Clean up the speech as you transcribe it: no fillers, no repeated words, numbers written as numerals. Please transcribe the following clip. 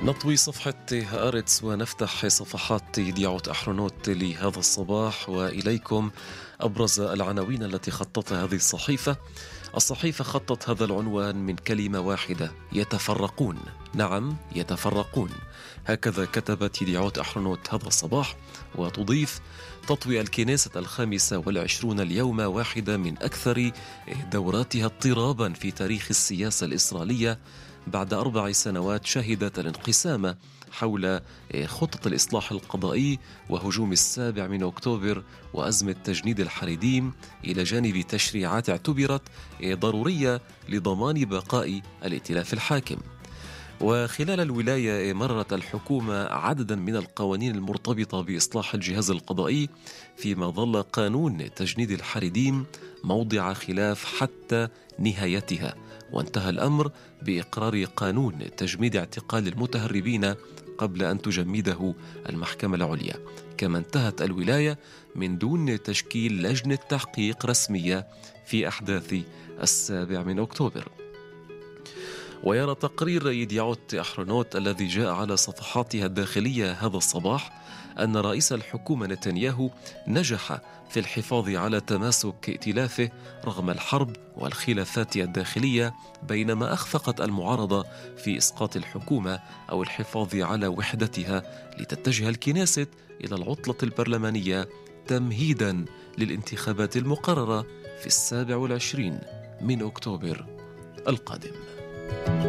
نطوي صفحة هآرتس ونفتح صفحات يديعوت أحرنوت لهذا الصباح وإليكم أبرز العناوين التي خطتها هذه الصحيفة. الصحيفة خطت هذا العنوان من كلمة واحدة: يتفرقون. نعم، يتفرقون. هكذا كتبت يديعوت أحرنوت هذا الصباح، وتضيف: تطوي الكنيسة 25 اليوم واحدة من أكثر دوراتها اضطرابا في تاريخ السياسة الإسرائيلية بعد 4 سنوات شهدت الانقسام حول خطة الإصلاح القضائي وهجوم 7 أكتوبر وأزمة تجنيد الحريديم، إلى جانب تشريعات اعتبرت ضرورية لضمان بقاء الائتلاف الحاكم. وخلال الولاية مررت الحكومة عددا من القوانين المرتبطة بإصلاح الجهاز القضائي، فيما ظل قانون تجنيد الحريديم موضع خلاف حتى نهايتها، وانتهى الأمر بإقرار قانون تجميد اعتقال المتهربين قبل أن تجمده المحكمة العليا. كما انتهت الولاية من دون تشكيل لجنة تحقيق رسمية في أحداث 7 أكتوبر. ويرى تقرير يديعوت أحرنوت الذي جاء على صفحاتها الداخلية هذا الصباح أن رئيس الحكومة نتنياهو نجح في الحفاظ على تماسك ائتلافه رغم الحرب والخلافات الداخلية، بينما أخفقت المعارضة في إسقاط الحكومة أو الحفاظ على وحدتها لتتجه الكنيست إلى العطلة البرلمانية تمهيدا للانتخابات المقررة في 27 أكتوبر القادم.